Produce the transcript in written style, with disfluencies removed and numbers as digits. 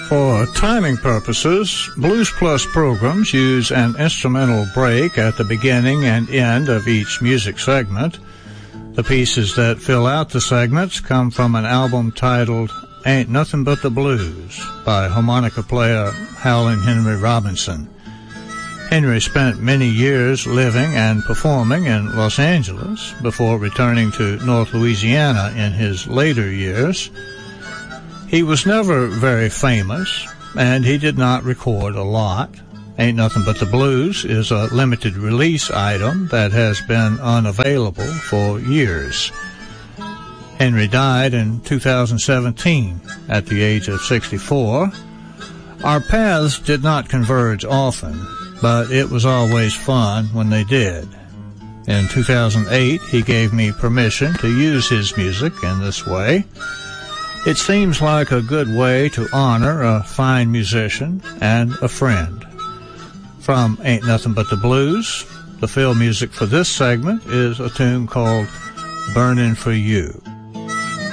For timing purposes, Blues Plus programs use an instrumental break at the beginning and end of each music segment. The pieces that fill out the segments come from an album titled Ain't Nothing But the Blues by harmonica player Howlin' Henry Robinson. Henry spent many years living and performing in Los Angeles before returning to North Louisiana in his later years. He was never very famous, and he did not record a lot. Ain't Nothing But the Blues is a limited release item that has been unavailable for years. Henry died in 2017 at the age of 64. Our paths did not converge often, but it was always fun when they did. In 2008, he gave me permission to use his music in this way. It seems like a good way to honor a fine musician and a friend. From Ain't Nothing But the Blues, the fill music for this segment is a tune called Burnin' for You.